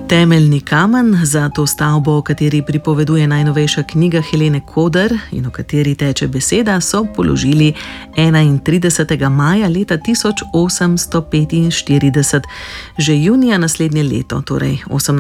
Temeljni kamen za to stavbo, o kateri pripoveduje najnovejša knjiga Helene Koder in o kateri teče beseda, so položili 31. maja leta 1845. Že junija naslednje leto, torej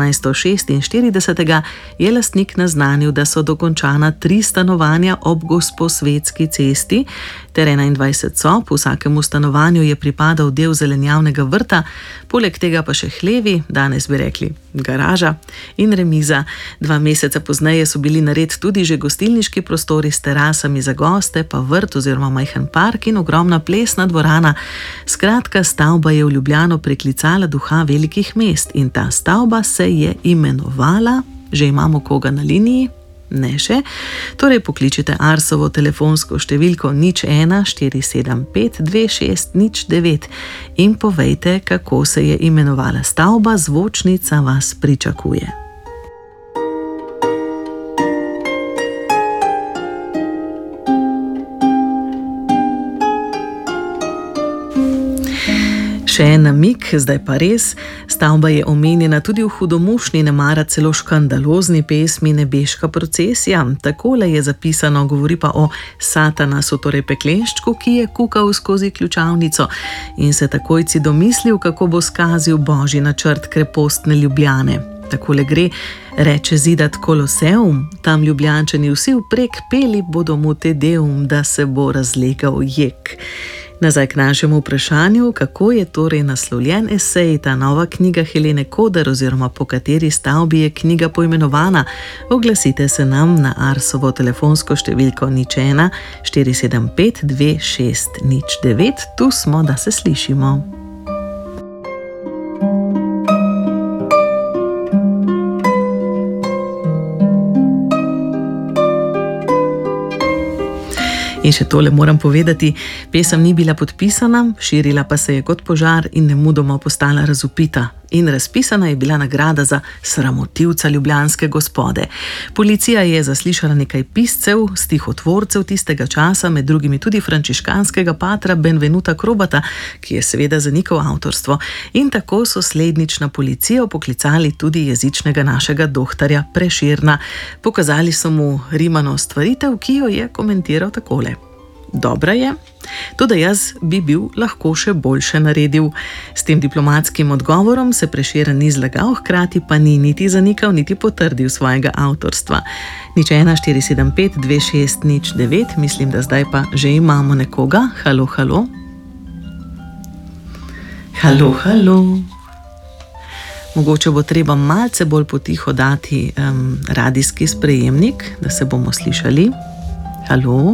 1846, je lastnik naznanil, da so dokončana 3 stanovanja ob Gosposvetski cesti ter 21 sob. Vsakemu stanovanju je pripadal del zelenjavnega vrta, poleg tega pa še hlevi, danes bi rekli garaža in remiza. 2 meseca pozneje so bili nared tudi že gostilniški prostori s terasami za goste, pa vrt oziroma majhen park in ogromna plesna dvorana. Skratka, stavba je v Ljubljano priklicala duha velikih mest in ta stavba se je imenovala, že imamo koga na liniji? Ne še. Torej pokličite Arsovo telefonsko številko 01 475 2609 in povejte, kako se je imenovala stavba. Zvočnica vas pričakuje. Še en namig, zdaj pa res. Stavba je omenjena tudi v hudomušni, nemara celo škandalozni pesmi Nebeška procesija. Takole je zapisano, govori pa o Satanasu, torej peklenščku, ki je kukal skozi ključavnico in se takojci domislil, kako bo skazil božji načrt krepostne Ljubljane. Takole gre, reče zidat Koloseum, tam Ljubljančani vsi vprek peli bodo mu te deum, da se bo razlegal jek. Nazaj k našemu vprašanju, kako je torej naslovljen esej, ta nova knjiga Helene Koder oziroma po kateri stavbi je knjiga poimenovana. Oglasite se nam na Arsovo telefonsko številko 01 475 2609. Tu smo, da se slišimo. In še tole moram povedati, pesem ni bila podpisana, širila pa se je kot požar in nemudoma postala razvpita. In razpisana je bila nagrada za sramotivca ljubljanske gospode. Policija je zaslišala nekaj piscev, stihotvorcev tistega časa, med drugimi tudi frančiškanskega patra Benvenuta Krobata, ki je seveda zanikal avtorstvo. In tako so slednjič na policijo poklicali tudi jezičnega našega dohtarja Prešerna. Pokazali so mu rimano stvaritev, ki jo je komentiral takole. Dobra je, tudi jaz bi bil lahko še boljše naredil. S tem diplomatskim odgovorom se Prešeren ni zlagal, hkrati pa ni niti zanikal, niti potrdil svojega avtorstva. 01 475 2609, mislim, da zdaj pa že imamo nekoga. Halo, halo. Halo, halo. Mogoče bo treba malce bolj potiho dati radijski sprejemnik, da se bomo slišali. Halo.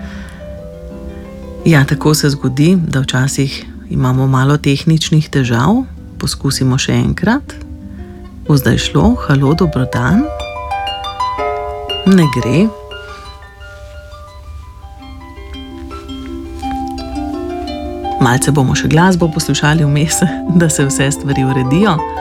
Ja, tako se zgodi, da včasih imamo malo tehničnih težav. Poskusimo še enkrat. Bo zdaj šlo? Halo, dobro dan. Ne gre. Malce bomo še glasbo poslušali vmes, da se vse stvari uredijo.